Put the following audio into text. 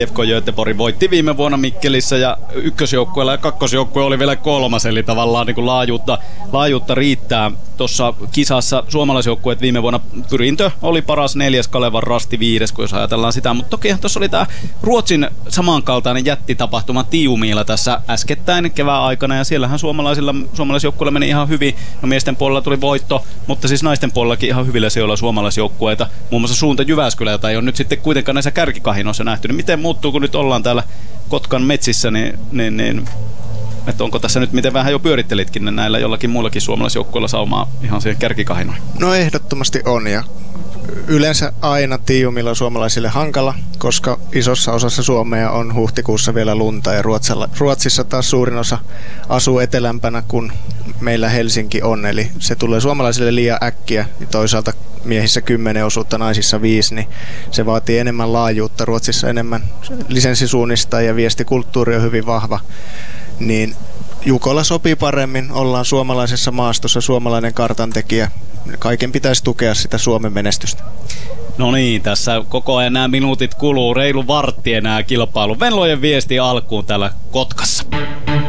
FK Göteborg voitti viime vuonna Mikkelissä ja ykkösjoukkueella ja kakkosjoukkue oli vielä kolmas, eli tavallaan niin kuin laajuutta riittää. Tuossa kisassa suomalaisjoukkueet viime vuonna Pyrintö oli paras 4, Kalevan Rasti 5, kun jos ajatellaan sitä, mutta toki tuossa oli tämä Ruotsin samankaltainen jättitapahtuma Tiumiilla tässä äskettäin kevään aikana, ja siellähän suomalaisjoukkueilla meni ihan hyvin. No miesten puolella tuli voitto, mutta siis naisten puolellakin ihan hyvillä sijoilla suomalaisjoukkueita, muun muassa Suunta Jyväskylä, jota ei ole nyt sitten kuitenkaan näissä kärkikahinoissa nähty. Niin miten muuttuu, kun nyt ollaan täällä Kotkan metsissä, niin että onko tässä nyt, miten vähän jo pyörittelitkin näillä jollakin muillakin suomalaisjoukkueilla saumaa ihan siihen kärkikahinoihin? No ehdottomasti on, ja yleensä aina Tiiumilla on suomalaisille hankala, koska isossa osassa Suomea on huhtikuussa vielä lunta, ja Ruotsissa taas suurin osa asuu etelämpänä kuin meillä Helsinki on, eli se tulee suomalaisille liian äkkiä, ja toisaalta miehissä 10 osuutta, naisissa 5, niin se vaatii enemmän laajuutta. Ruotsissa enemmän lisenssisuunnista ja viestikulttuuri on hyvin vahva, niin Jukola sopii paremmin, ollaan suomalaisessa maastossa, suomalainen kartantekijä. Kaiken pitäisi tukea sitä Suomen menestystä. No niin, tässä koko ajan nämä minuutit kuluu, reilu vartti enää kilpailu. Venlojen viesti alkuun täällä Kotkassa.